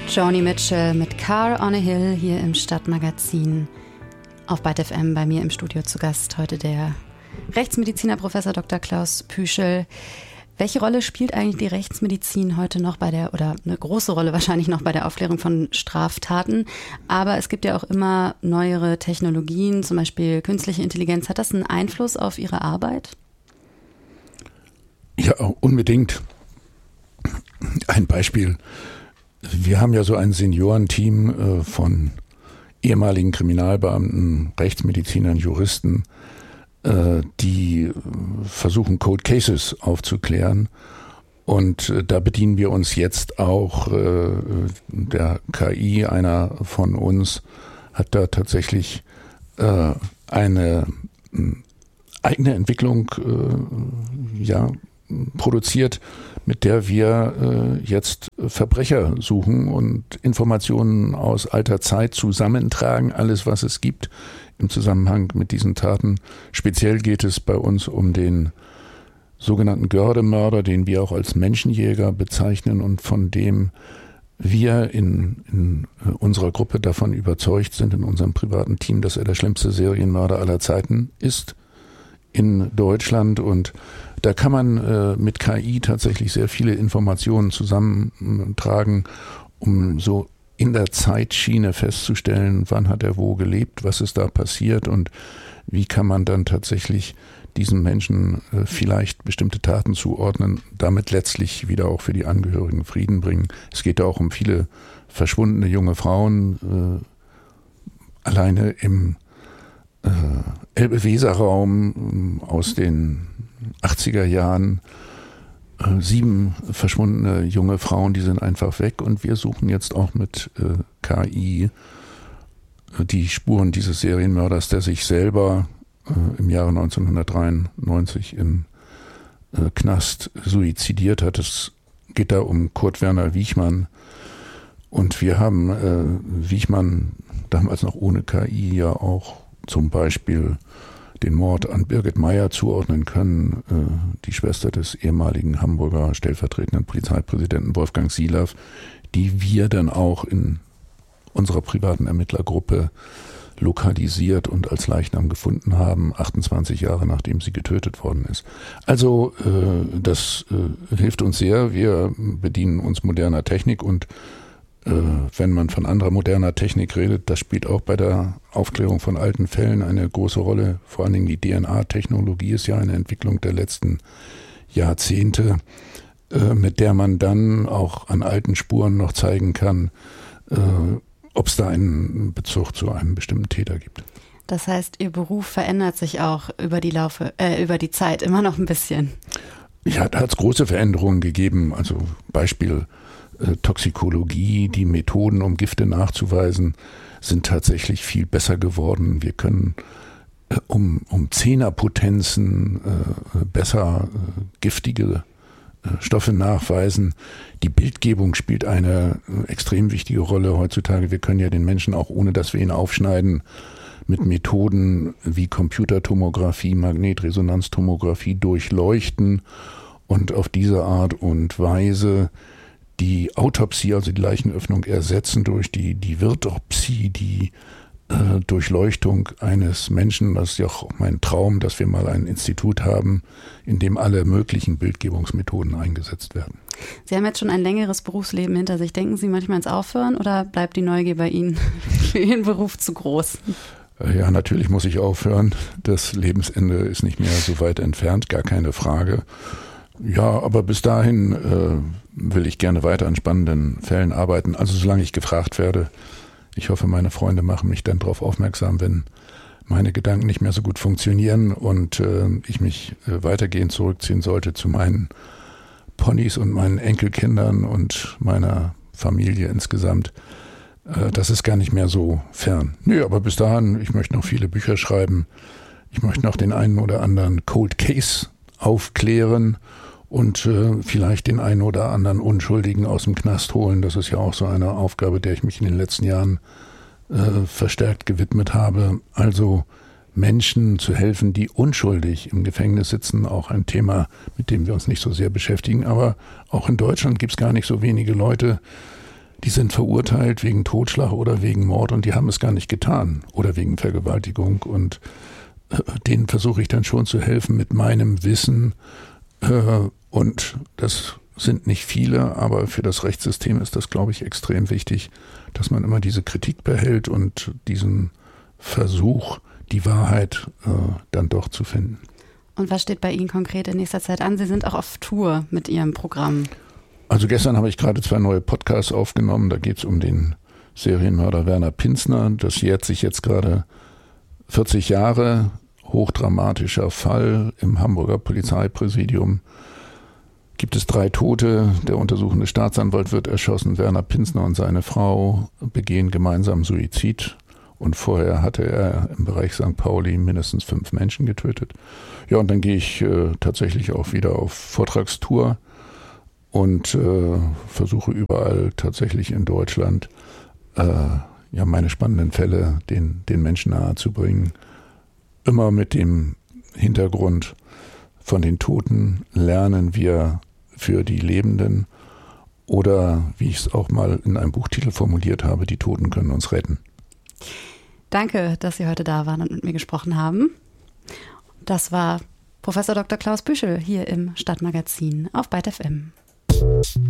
Joni Mitchell mit Car on a Hill hier im Stadtmagazin auf Byte FM. Bei mir im Studio zu Gast heute der Rechtsmediziner Professor Dr. Klaus Püschel. Welche Rolle spielt eigentlich die Rechtsmedizin heute noch oder eine große Rolle wahrscheinlich noch bei der Aufklärung von Straftaten? Aber es gibt ja auch immer neuere Technologien, zum Beispiel künstliche Intelligenz. Hat das einen Einfluss auf Ihre Arbeit? Ja, unbedingt. Ein Beispiel. Wir haben ja so ein Seniorenteam von ehemaligen Kriminalbeamten, Rechtsmedizinern, Juristen, die versuchen, Cold Cases aufzuklären. Und da bedienen wir uns jetzt auch der KI. Einer von uns hat da tatsächlich eine eigene Entwicklung produziert, mit der wir jetzt Verbrecher suchen und Informationen aus alter Zeit zusammentragen, alles was es gibt im Zusammenhang mit diesen Taten. Speziell geht es bei uns um den sogenannten Göhrde-Mörder, den wir auch als Menschenjäger bezeichnen und von dem wir in unserer Gruppe davon überzeugt sind, in unserem privaten Team, dass er der schlimmste Serienmörder aller Zeiten ist in Deutschland. Und da kann man mit KI tatsächlich sehr viele Informationen zusammentragen, um so in der Zeitschiene festzustellen, wann hat er wo gelebt, was ist da passiert und wie kann man dann tatsächlich diesem Menschen vielleicht bestimmte Taten zuordnen, damit letztlich wieder auch für die Angehörigen Frieden bringen. Es geht da auch um viele verschwundene junge Frauen, alleine im Elbe-Weser-Raum aus den 80er Jahren, 7 verschwundene junge Frauen, die sind einfach weg und wir suchen jetzt auch mit KI die Spuren dieses Serienmörders, der sich selber im Jahre 1993 im Knast suizidiert hat. Es geht da um Kurt Werner Wiechmann und wir haben Wiechmann damals noch ohne KI ja auch zum Beispiel den Mord an Birgit Meyer zuordnen können, die Schwester des ehemaligen Hamburger stellvertretenden Polizeipräsidenten Wolfgang Sielaff, die wir dann auch in unserer privaten Ermittlergruppe lokalisiert und als Leichnam gefunden haben, 28 Jahre nachdem sie getötet worden ist. Also das hilft uns sehr. Wir bedienen uns moderner Technik und wenn man von anderer moderner Technik redet, das spielt auch bei der Aufklärung von alten Fällen eine große Rolle. Vor allen Dingen die DNA-Technologie ist ja eine Entwicklung der letzten Jahrzehnte, mit der man dann auch an alten Spuren noch zeigen kann, ob es da einen Bezug zu einem bestimmten Täter gibt. Das heißt, Ihr Beruf verändert sich auch über die Zeit immer noch ein bisschen? Ja, da hat es große Veränderungen gegeben. Also Beispiel Toxikologie, die Methoden, um Gifte nachzuweisen, sind tatsächlich viel besser geworden. Wir können um Zehnerpotenzen besser giftige Stoffe nachweisen. Die Bildgebung spielt eine extrem wichtige Rolle heutzutage. Wir können ja den Menschen auch, ohne dass wir ihn aufschneiden, mit Methoden wie Computertomographie, Magnetresonanztomographie durchleuchten und auf diese Art und Weise die Autopsie, also die Leichenöffnung, ersetzen durch die Virtopsie, die Durchleuchtung eines Menschen. Das ist ja auch mein Traum, dass wir mal ein Institut haben, in dem alle möglichen Bildgebungsmethoden eingesetzt werden. Sie haben jetzt schon ein längeres Berufsleben hinter sich. Denken Sie manchmal ins Aufhören oder bleibt die Neugier bei Ihnen für Ihren Beruf zu groß? Ja, natürlich muss ich aufhören. Das Lebensende ist nicht mehr so weit entfernt, gar keine Frage. Ja, aber bis dahin will ich gerne weiter an spannenden Fällen arbeiten. Also solange ich gefragt werde. Ich hoffe, meine Freunde machen mich dann darauf aufmerksam, wenn meine Gedanken nicht mehr so gut funktionieren und ich mich weitergehend zurückziehen sollte zu meinen Ponys und meinen Enkelkindern und meiner Familie insgesamt. Das ist gar nicht mehr so fern. Nö, aber bis dahin, ich möchte noch viele Bücher schreiben. Ich möchte noch den einen oder anderen Cold Case aufklären und vielleicht den einen oder anderen Unschuldigen aus dem Knast holen. Das ist ja auch so eine Aufgabe, der ich mich in den letzten Jahren verstärkt gewidmet habe. Also Menschen zu helfen, die unschuldig im Gefängnis sitzen, auch ein Thema, mit dem wir uns nicht so sehr beschäftigen. Aber auch in Deutschland gibt es gar nicht so wenige Leute, die sind verurteilt wegen Totschlag oder wegen Mord und die haben es gar nicht getan oder wegen Vergewaltigung. Und denen versuche ich dann schon zu helfen mit meinem Wissen. Und das sind nicht viele, aber für das Rechtssystem ist das, glaube ich, extrem wichtig, dass man immer diese Kritik behält und diesen Versuch, die Wahrheit dann doch zu finden. Und was steht bei Ihnen konkret in nächster Zeit an? Sie sind auch auf Tour mit Ihrem Programm. Also gestern habe ich gerade 2 neue Podcasts aufgenommen. Da geht es um den Serienmörder Werner Pinzner. Das jährt sich jetzt gerade 40 Jahre. Hochdramatischer Fall im Hamburger Polizeipräsidium. Gibt es 3 Tote. Der untersuchende Staatsanwalt wird erschossen. Werner Pinzner und seine Frau begehen gemeinsam Suizid. Und vorher hatte er im Bereich St. Pauli mindestens 5 Menschen getötet. Ja, und dann gehe ich tatsächlich auch wieder auf Vortragstour und versuche überall tatsächlich in Deutschland meine spannenden Fälle den Menschen nahezubringen. Immer mit dem Hintergrund, von den Toten lernen wir für die Lebenden. Oder, wie ich es auch mal in einem Buchtitel formuliert habe, die Toten können uns retten. Danke, dass Sie heute da waren und mit mir gesprochen haben. Das war Professor Dr. Klaus Büschel hier im Stadtmagazin auf Byte FM.